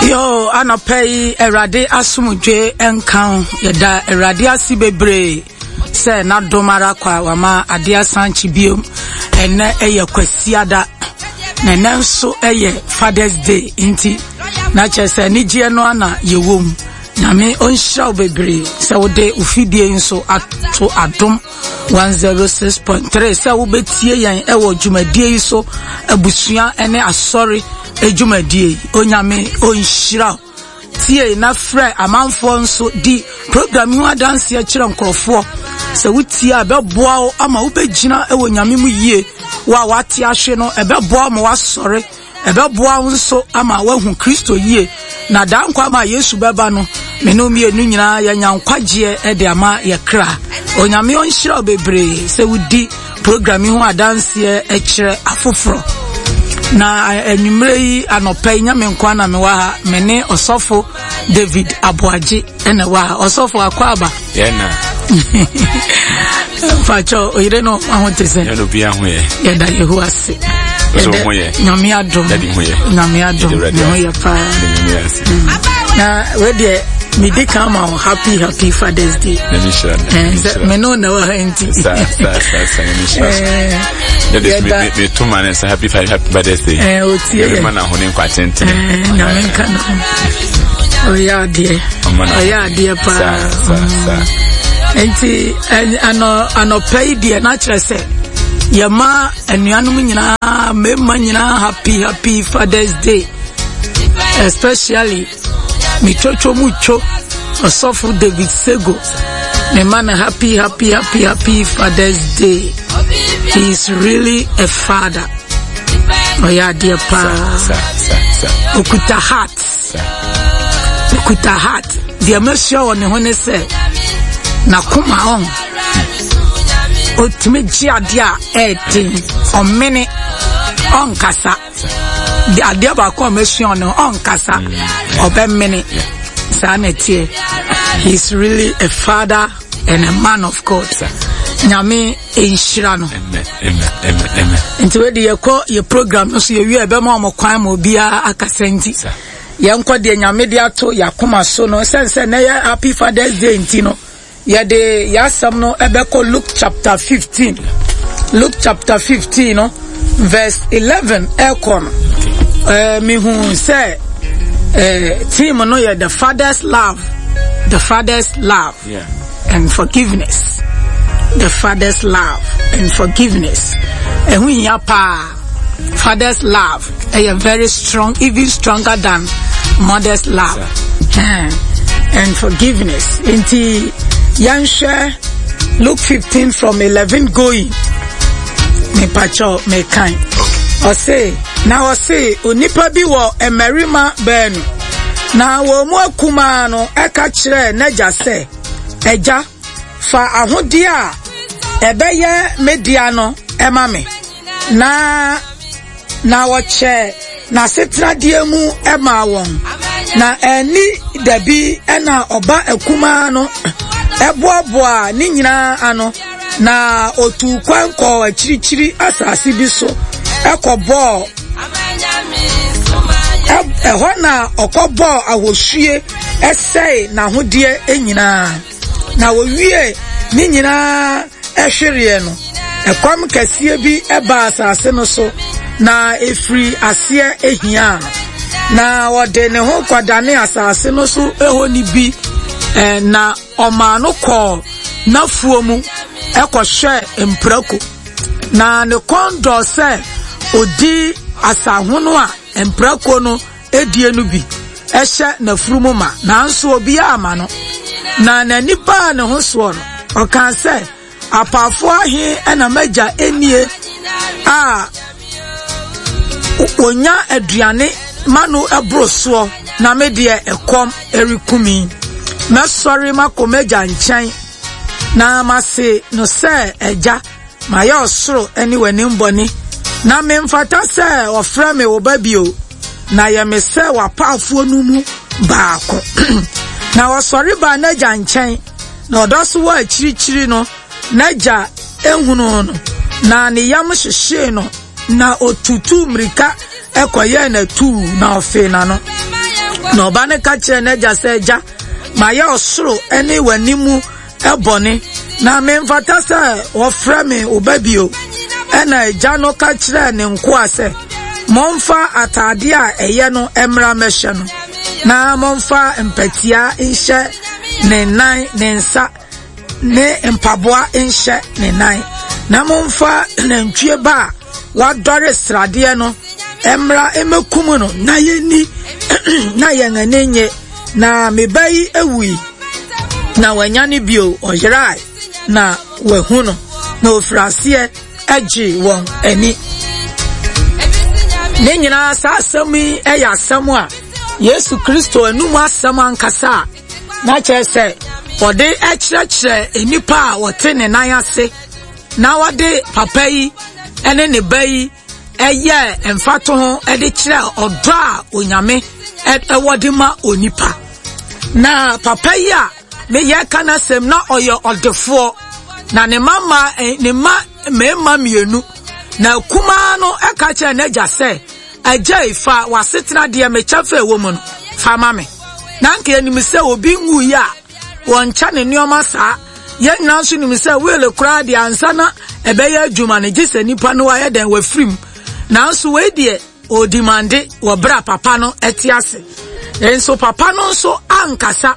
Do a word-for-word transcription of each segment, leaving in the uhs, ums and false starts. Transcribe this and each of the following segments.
Yo, anapei erade asumudwe enkan yeda erade asibebre se na domara kwa wama adia sanchi biom ene eye kwasiada na nenso eye Father's Day inti na chese ni gie no ana yewom na me onhira bebre se wode ufidie nso ato adom one oh six point three se wo betie yan ewo dwumadie yi so abusua ene asori ejumadie onyame onhira tie na frɛ amanfo nso di program hu adanse a kyerɛ nkrɔfo sɛ wutie abɛboa wo ama wo begina ewo nyame mu yie wa wate ahwe no ɛbɛboa ma wasɔre ɛbɛboa wo nso ama wahu Kristo yie na dankwa ma Yesu bɛba no me no mie nu nyina ya nyankwagye ɛde ama yɛ kra onyame onhira bebre sɛ wudi program hu adanse a kyerɛ afoforo na enwumre yi anopai nyame nkwa na me wa ha me ne osofo David Aboaje ene wa ha osofo akwaba ye na facho oyire no ahontese ye no bia ho ye ye da yehuase so ho ye nyame adom nyame adom ho ye pa na we de me dey come on happy happy Father's Day me no na wa enti sa sa sa sa that is me me two man say happy happy Father's Day eh o tie me na ho ne kwa tenten na me kan o ya de o ya de pa sa sa enti ano ano pay de na kire se yema anuanum nyina me ma nyina happy happy Father's Day, especially mi chocho mucho osofo David Sego me man happy happy happy happy Father's Day. He is really a father. Oh yeah, dear pa okuta heart okuta heart the messia on the say na kuma on otime gia dia eighteen on many on kasa the idea ba ko messia on kasa obe many sanity. He's really a father and a man of God. Nyame enhira no. Amen. Amen. Amen. Amen. Nti we de yekọ ye program so ye wi ebe ma omokwan ma obia akasenti. Ye nkọ de nyame de ato yakoma so no sense na ye happy Father's Day nti no. Ye de yasam no ebeko Luke chapter fifteen. Luke chapter fifteen no verse eleven ekon. Eh mi hu say eh team no ye the father's love. The father's love. Yeah. And forgiveness. The father's love and forgiveness. And when you pa father's love, are very strong, even stronger than mother's love. Yeah. And forgiveness. Inti Yanshe Luke fifteen from eleven going. Me pacho me kind. Or say now or say unipa bi wo emerima benu. Na wo mo akuma no eka kire naja se eja fa ahodi a ebeye media no ema me na na wo che na setra die mu ema won na eni dabi ena oba akuma no eboaboa ni nyina ano na otu kwanko akirichiri asase bi so ekobo ehona okobo ahohwie esei na hodie enyina na wowie ni nyina ehwere no ekwam kasie bi eba asase no so na efri ase ehia na wode ne ho kwadane asase no so ehoni bi eh, na oma no ko na fuomu ekohwe emprako na ne kondo se odi asahono a emprako no edie no bi ehye na furumu ma na nso obi ama no na na nipa ne ho so no o kan say apafo ahe na maja enie a onya aduane manu ebroso na medie ekom erikumi na sorry makomeja nchen na mase no say eja maye osoro anywhere ni mboni na memfata say ofra me wo babio na ye me say wapafo no mu baako na wasori ba na ja nchen na odoso wa chirichiri no na ja ehunu no na ne yam hyehye no na otutu mrika ekoye na tu na ofe na no na oba ne ka kire na agya se agya ma ye osoro ene wanimu ebone na me mfata se wo fra me obabio ena agya no ka kire ne nko ase monfa atade a eye no emra mehye no na monfa empatia nhye ne nan ne nsa ne mpaboa nhye ne nan na monfa nantwie ba wadore srade no emra emekum no na yeni na yenanenye na mebai ewui na wanyane bio oyerai na wehu no na ofrase agi won ani ne nyina sa asami eya asam a Yesu Kristo anumu asam ankasa na chese ode ekyerɛkyerɛ enipa a wote ne nan ase na wode papa yi ene ne bayi eye emfato ho ede kyerɛ ɔdɔ a onyame ewode ma onipa na papa yi a me ye kana sem na oyo odefo na ne mama ne ma me ma mienu na kuma no eka kyerɛ na agya sɛ agya ifa wasetena de me kyafa ewo mu no fa ma me na nke anim sɛ obi nwu ya woncha ne nneoma saa ye nyina nso nim sɛ wele kura de ansa na ebeye adwuma ne gise nipa no wa ye den wa frim na nso we de o demande wo bra papa no etiase enso papa no nso ankasa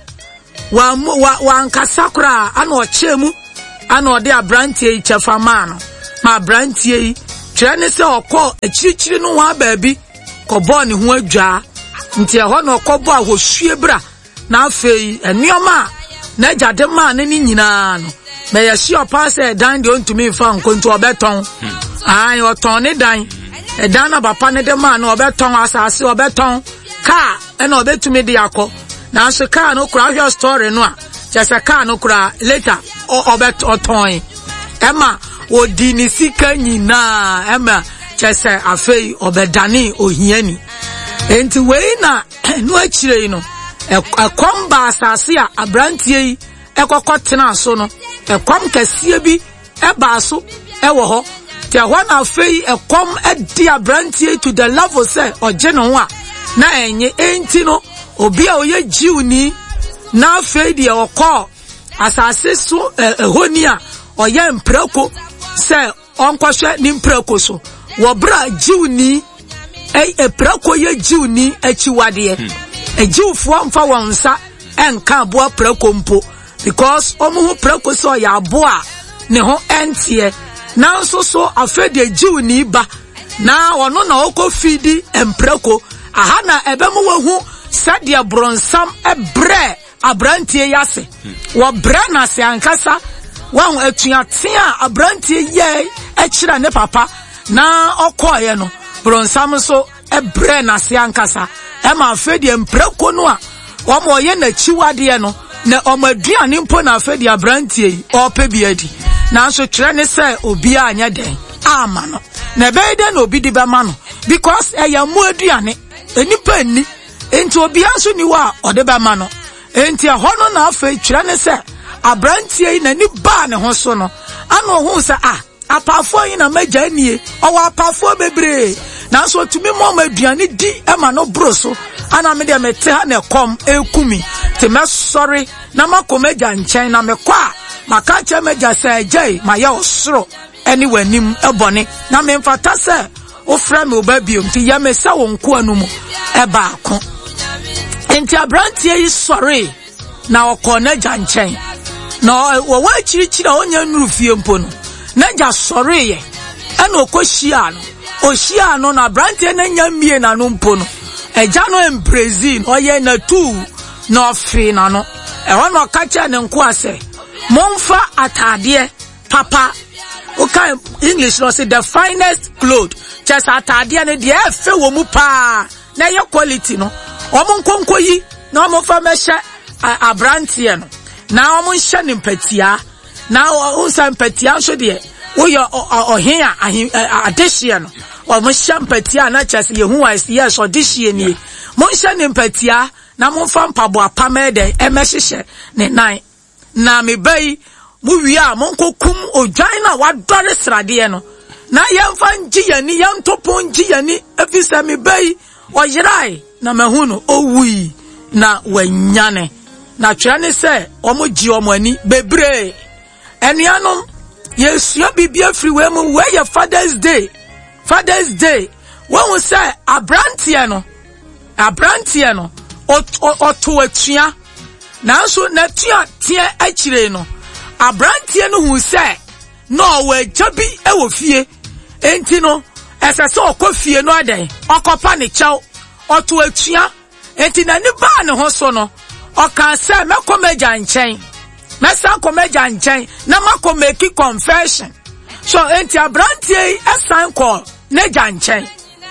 wa wa ankasa kura ana o chemu ana ode abrantie yi chefa ma no ma abrantie yi kire ne se okọ akirikyiri no wa baabi kọbọ ne ho adwa nti ehọ na okọbọ a hohwie bra na afei ennioma na jade ma ne nyina no me ye shi opa se dan de ontumi fa nkonto obeton ai oton ne dan e dan na papa ne de ma no obeton asase obeton ka e na obetumi de yakọ na so ka no kura hwe story no a chese ka no kura later obet oton ema odi ni sika nyina ema chese afei obedani ohiani enti we na no akire no ekwamba asase a abrantie yi ekokotena so no ekwam kasie bi eba so ewo ho te ho na afei ekwam edi abrantie to the level say oje no ho a na enye enti no obi a oye jiwni na afei de okọ asase so ehoni a oye mprako say onkwahwe ni mprako so wo bra jiwni e eprako ye jiwni achiwade ejiwfo amfa wonsa enka aboa prako mpo because omo ho prako so ya aboa ne ho entie na nso so afede jiwni ba na wono na okofidi emprako aha na ebemu wahu sadia bronsam ebre abrantie yase wo bra na se ankasa wahu atuatea abrantie ye ekira ne papa na okoye no bronsam so ebre na se ankasa ema afedi emprako no a omo ye na chiwade no na omaduane mpo na afedi abrantie yi opebiadi na so kire ne se obi anya den ama no na beide na obi di be ma no because eya mu aduane enipa ni enti obi aso ni wa ode be ma no enti ho no na afa kire ne se abrantie yi na ni ba ne ho so no ana ho se ah apafo yi na maja nie owa apafo bebre na so tumi mo maduane di ema no broso ana me de mete ha na kom ekumi te me sorry na makomeja nchen na me kwa maka che meja se jai ma ya osoro eni wanim ebone na me mfata se ofra me obabio nti ya me se wonko anumu eba ako enti abrantie yi sorry na okona janchen na wo wa chirichira onya nrufie mpo no na ja sorry ye ana okohia no ohia no na abrantie na nya mie na no mpo no eja no em Brazil oye na tu na ofi na no e ho no kacha ne nko ase monfa atade papa okay English no say the finest cloth just atade ne de efe wo mu pa na ye quality no omo nkonko yi na omo fa mehye abrantie no na omo nhye ne mpatia na o san mpatia so de wo yo ohen a adehye no omo hye mpatia na chese ye hu wise yes odehye ni mo nhye ne mpatia na mo fa mpabo apama de emehye ne nan na me bai mu wia mo nkokum odwan na wadore srade no na yemfa ngiyani yemtopon ngiyani afisa me bai oyerai na mahunu owui na wanyane na twene se omo gi omo ani bebre enuanom yesua bibia free we mu we ye Father's Day Father's Day when we say abrantie no abrantie no oto atua nanso na tua tie akire no abrantie no hu say no we jabi e wo fie enti no esese okofie no adan okopa ne chaw oto atua enti na ni ba ne ho so no oka say mekomeja nchen mesa komeja nchen na makomeki confession so enti abrantie esan call neja nchen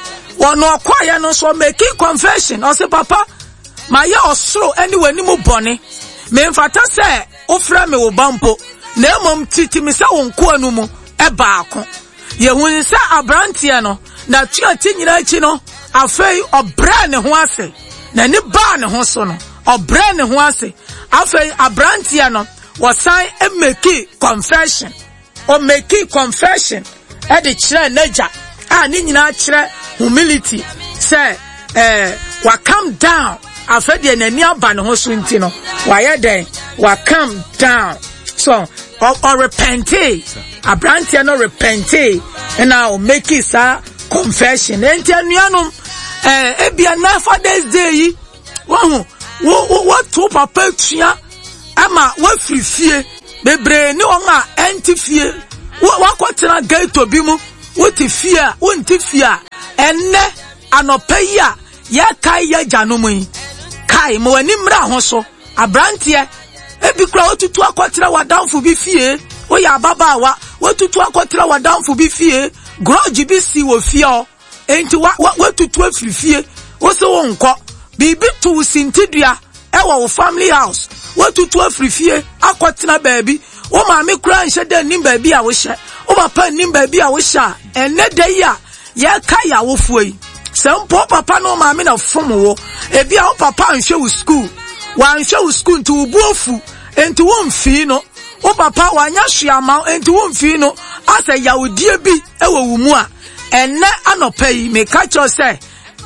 wono okwaya no so make confession o say papa my ye osoro anyway ni mu bone me mfata say ofra me wo bampo na emom titi me say wonko anu mu e baako ye hun say abrantie no na tuati nyina chi no afei obra ne ho ase na ni ba ne ho so no obra ne ho ase afei abrantie no wo sign e make confession o make confession e de kire naja a ni nyina kire humility say eh wa calm down afede na ni aba ne ho so nti no wa ye den wa calm down so or, or repent abrantie no repent and now make it sa confession enti anuanom eh ebia na Father's Day yi wo wo wo to papa tua ama wa frifie bebre ni o ma enti fie wa kwotena gate obi mu woti fia wonti fia enne anopeya ya kai ya janumu yi kai mo ani mra ho so abrantie ebi kura otutu akwotira wadanfo bi fie o ya baba wa wotutu akwotira wadanfo bi fie grudge bi si wo fie o enti wa wotutu afiri fie wo se wo nko bibi tu sintidua e wo family house wotutu afiri fie akwotira baabi wo ma me kura nhyɛ da nim baabi a wo hyɛ wo papa nim baabi a wo hyɛ enne da yi a ye kai a wo fuoi sempo papa no ma me na fom wo ebi a wo papa nhwɛ wo school wa nhwɛ wo school nti wo buofu enti wo mfi no wo papa wa nya hweama enti wo mfi no asa yawodie bi e wo wo mu a enne anopa yi me ka cho se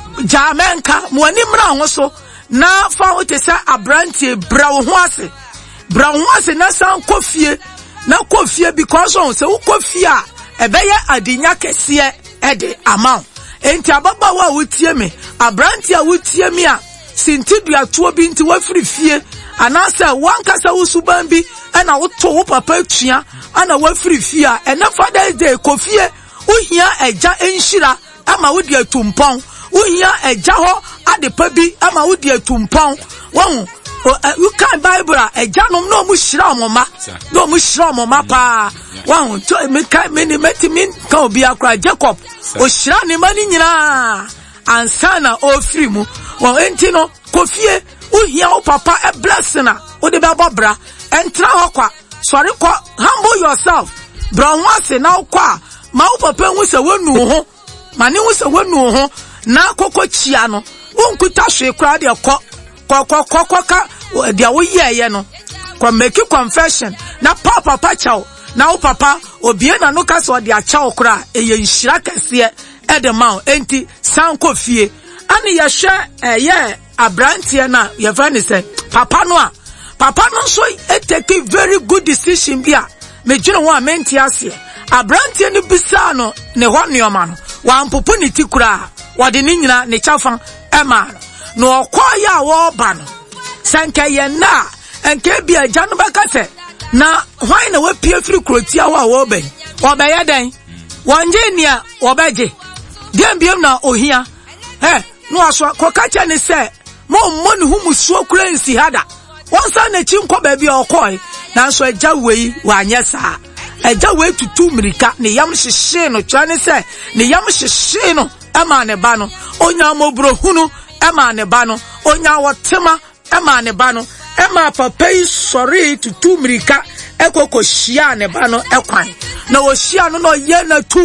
jamenka mo ani mra ho so na fa wo te se abrantie bra wo ho ase bra wo ase na san kofie na kofie because on se wo kofie a ebeye adinya kese e de amount enti ababa wa wotie me abrantie wotie me a sintidua tuo bi nti wafiri fie anase wankasa wusuban bi na woto wo papa tua ana wafiri fie a ena Father's Day kofie uhia eja enhira ama wodi atumpon uhia eja ho adepa bi ama wodi atumpon won you can Bible eja nom no mu hira omoma no mu hira omoma pa won to me kai me ni meti min ka obi akra Jacob o hira ne mani nyina ansana ofiri mu won enti no kofie uhia wo papa e blessing na wo de be bobra entra hokwa sorry kwa humble yourself bra ho ase na kwa ma wo papa hu se wonu ho ma ne hu se wonu ho na kokko chia no wonkuta hwe kra de ko kokko kokko ka de wo yeye no kwa make confession na papa papa chao na wo papa obie na no ka so de a chao kra eye nhira kase e de ma enti san kofie ani ye hwe eye abrantie na ye fani say papa no a papa no so e take very good decision bia me dwene ho a menti ase abrantie ni bisa no ne ho neoma no wa mpopo ni tikura wa de ni nyina ne chafa ema no okoya wo ba no sanka ye na enke bia gya no baka se na hwan na wa pie firi krotia wo a wo ben wo be ye den wonje nia wo beje dem biem na ohia eh no aso kokache ni se mo mo ne hu musuo kura nsi hada won sa na chi nko ba bia okoi na so agya wei wa anya saa agya wei tutu mirika ne yam hyehye no twani se ne yam hyehye no ema ne ba no onya mobro hunu ema ne ba no onya wotema ema ne ba no ema papa yi sorry tutu mirika ekoko hia ne ba no ekwan na wo hia no no ye na tu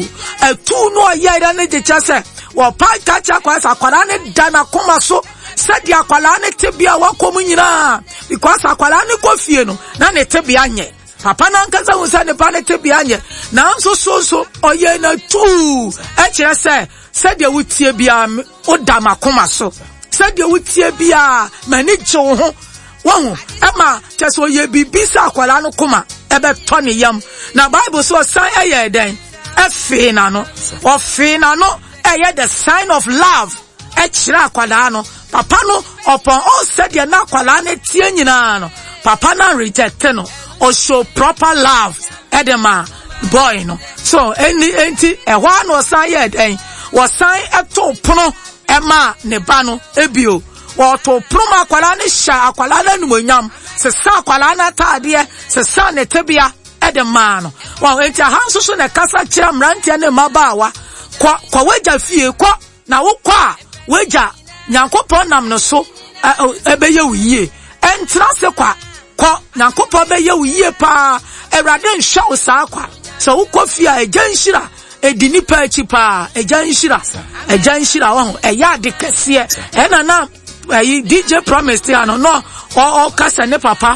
etu no ye da ne jecha se wo pa kacha kwa sa kwara ne dana koma so sadi akwala ne tebia wakomu nyina because akwala ne kofie no na ne tebia nye papa na nkaza wo sa ne pa ne tebia nye na nso so so oye na tu e kire se sadi wutie bia o da makoma so said you would see bia many joe one Emma just so ye be bisa kwala kuma ebe tony yam na Bible so sign aye den e fina no o fina no eye the sign of love e chira kwala no papa no upon all said ye na kwala na tie nyina no papa na reject no or show proper love edema boy no so any enti e hwa no sign ye den was sign eto pono ema ne ba no ebio wato proma akwala ne sha akwala na numonyam se sa akwala na taade se sa ne tebia edema no wa enti ahanso so ne kasa kira mrantia ne mabawa kwa kwa weja fie kwa na wo kwa weja nyankopon nam no so ebeye wiye entra se kwa kwa nyankopon beye wiye pa ewrade nhwa wo sa kwa so wo kofia ejanhira edini pa echi pa ejanhira ejanhira wo eya de kese e na na D J promised ya no no o o kasa ne papa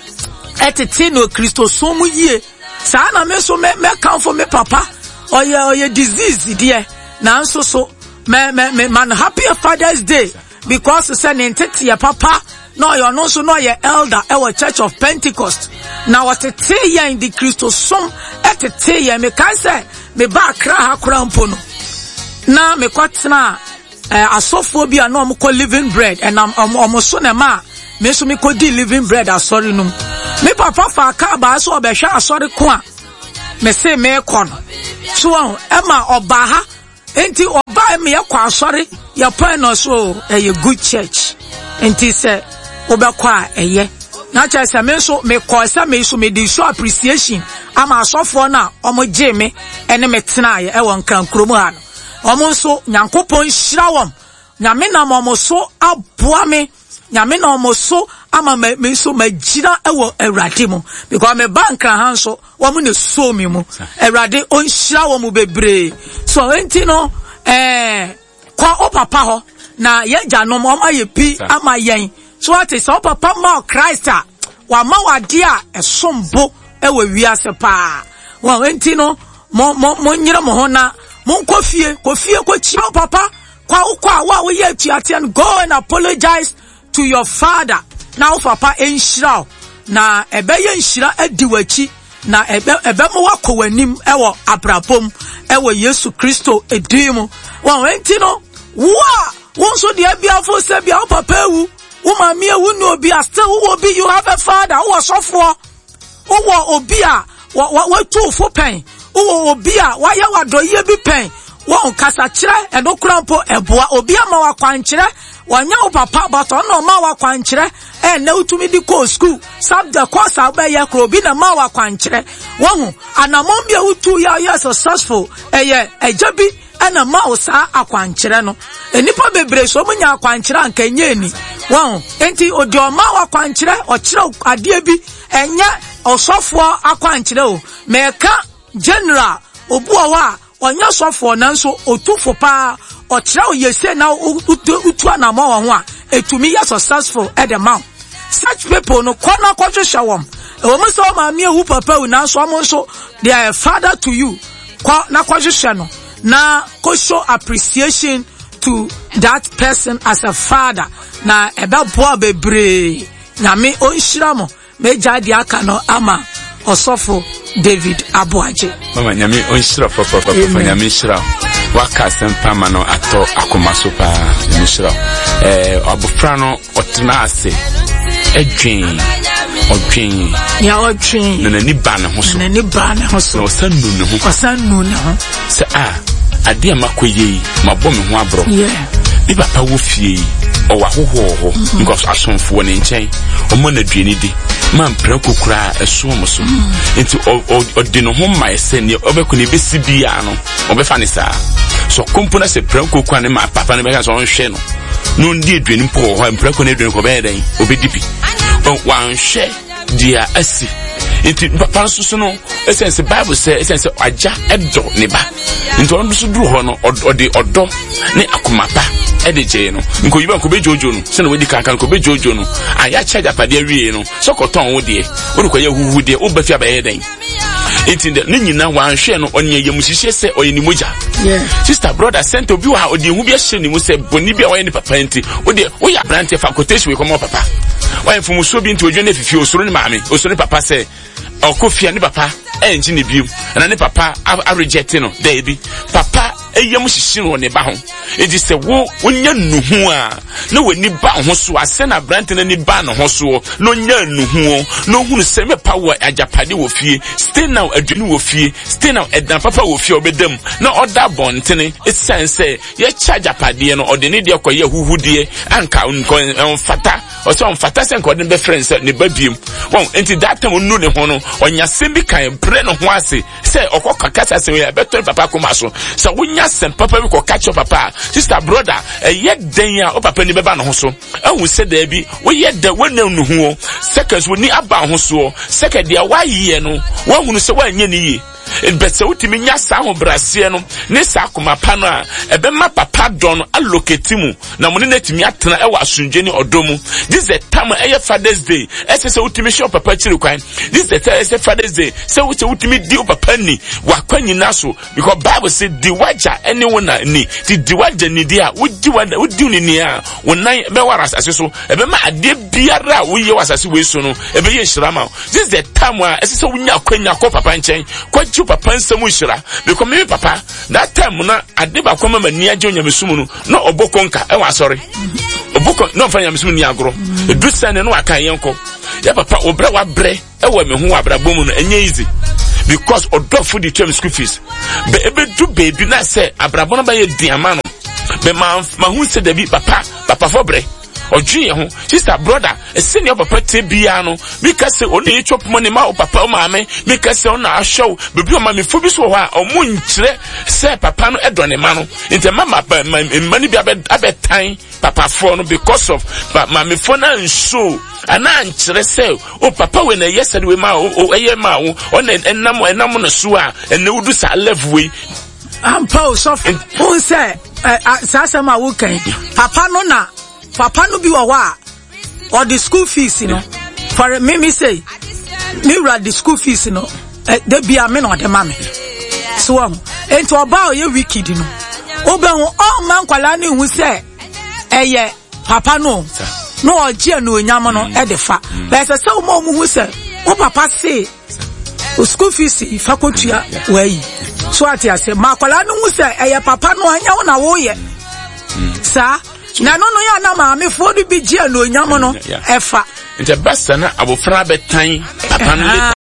etete no Kristo so mu yie sa na me so me me kan for me papa oye oye disease die na nso so me me me man happy Father's Day because say ne tete ya papa no yo no so no ye elder e wa Church of Pentecost na what tete ya in the Kristo so etete ya me kan say me ba kra ha kra mpo no na me kwatena Uh, asofo bi ano mo living bread and am um, so na ma me so me ko di living bread asori num me papa fa ka ba so obehwe asori ko a me se me ko no so e ma oba ha enti oba me ye ko asori ye pan no so a good church enti se obekọ a eye na cha se me so me ko se me so me di show appreciation ama asofo na omo je me ene me tena ye e won kan kromo ha no omo so nyankopon hira wom nyame na omo so aboa me nyame na omo so ama me so magira ewo Awurade mu because me bank han so wom ne so me mu Awurade on hira wom bebre so enti no eh kwa o papa ho na ye gyanom omo aye pi ama yen so ati so papa ma Christ a wa ma wade a esombo ewo wiase pa wa enti no mo mo mo nyira mo ho na mon kofie kofie ko chia papa kwa kwa wa we ye tuate and go and apologize to your father now papa enhira na ebe ye enhira adiwachi na ebe ebe mo wakowanim ewo abrabom ewo Yesu Kristo edimu wa wenti no wa won so de biafo se bia papa ewu wo ma me ewu no obi a still wo obi you have a father wo sofo wo obi a wa tu fo pen wo obi a wa ya wadoye bi pen wo kasa kire eno krampo eboa obi ama wa kwankyere wanya wo papa but no ma wa kwankyere e na utumi di ko school subject course abaye kro bi na ma wa kwankyere wo anamon bia utu ya ya successful eye ejabi ana ma wo sa akwankyere no enipa bebre so munya akwankyere anka nyeni wo enti odi o ma wa kwankyere o kire ade bi enya osofo akwankyere o meka general obuawa onya sofo nanso otufo pa o kire o yese na utu anama wo ho a etumi ya successful at the mouth such people no kona kwahwehwe wom e wo so ma me hu papa u nanso am so they are a father to you kwa na kwahwehwe no na ko show appreciation to that person as a father na ebe boa bebre na me onhira mo me jade aka no ama osofo David Abuaje mama nyame onhira papa papa nyame hira waka sempa ma no ato akomaso pa nyame hira eh abofra no otena ase edwen odwen ya odwen na ni ba ne ho so na ni ba ne ho so no sanu ne ho sanu ne ho se a ade makoye mabɔ me ho abro yeah ni papa wo fie o wa hoho because asomfo ne nkyɛn o mo na duani di man prako kura esom so enti o de no ho mai se ne obɛko ne besi bia no obɛfa ne saa so kompona se prako kwa ne ma papa ne bɛka so nhwɛ no no ndi aduani mpo ho prako ne aduani ko bɛyɛ dan obɛdipi o wan hwɛ dia asi enti papa so so no essence Bible say essence agya edo ne ba enti on so duru ho no ode odo ne akomapa ede je no nko yiba nko bejojo no se na wedi kankan nko bejojo no aya charge apade awie no so koton wo de wo ko ye huhu de wo ba fi abaye den Enti de ne nyina wan hwe no onye yemuhihye se oye ni moja. Yeah. Sister brother sent obi wa odi hu bi hye ni mu se boni bi a oye ni papa enti. Odi oya brante fa quotation we komo papa. Wan fumuso bi enti odwo na fifi osoro ni maame. Osoro ni papa se okofia ni papa enji ne biu. Na ne papa a reject no there bi. Papa eyam hihye no ne ba ho. Enti se wo onya nuhu a na wani ba ho so ase na brante na ni ba no ho so no nya nuhu no hunu se me pa wo ajapade wo fie stay now adwene wo fie stay now edan papa wo fie obedam na order bontene esan se ye charge apade no ode ne de koye huhudie anka on fata o so on fata se nko de be friends ne babiem won enti that time nu ne ho no onya sembi kan bre no ho ase se okọ kasa se we beto papa koma so se wonya sem papa bi ko catch papa sister brother eye den ya o papa ni beba no ho so ehun se da bi wo ye da wonu nuhu seconds woni aba ho so second dia wa yiye no wo hunu se wa nya ni yi bese utimi nya sa ho brase no ne sa akoma pa no a ebe ma papa don allocate mu na mo ne natimi atena e wa asundwe ni odomu. This is the time eye Father's Day ese se utimi show papa chiri kwan. This is the time ese Father's Day se uche utimi di papa ni wa kwani naso because Bible say di waja anyone na ni di di waja ni dia wudi wada wudi ni ni a wonan be waras aseso ebe ma ade biara wo ye wasase we so no ebe ye nhirama. This is the time where ese se wunya kwanya ko papa nchen kwa ju papa nsemu hira because me papa that time na ade ba kwa mama ni ajo nyamesumu no na obokonka e wa sorry oboko no fa nyamesumu ni agro edu sane no aka yenko ya papa obre wa bre e wa me hu abrabom no enye easy because odofo the term school fees be ebe du baby na say abrabom no ba ye diama no be ma ma hu se da bi papa papa for bre odwe ho sister brother senior papa te bia no because oni chop money ma o papa o maame because ona ahwew bebi o maame fo bi so ho a o mu nkyere se papa no edone ma no inte mama mani bi abetan papa for no because of maame fo na nso ana nkyere se o papa we na yesade we ma o eye ma o ona enam enam no so a ene wudu sa level we am pause of who say sasa ma wo kan papa no na papa no bi wo wa or the school fees you know for me me say me read the school fees you know they be a me no de mame so am enti oba o ye wicked you know oba ho all man kwala ni hu say eye papa no no oje no nyam no e de fa but say so mo mu hu say o papa say o school fees ifa kotua wayi so ati ase ma kwala no hu say eye papa no anya wo na wo ye sa na no no ya na ma me fo du bi je no nyam no efa nte basa na abofra betan papa no